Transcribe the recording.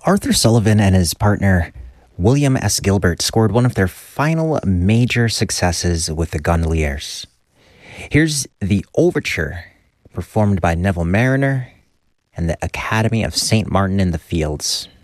Arthur Sullivan and his partner William S. Gilbert scored one of their final major successes with the Gondoliers. Here's the overture performed by Neville Marriner and the Academy of St. Martin in the Fields.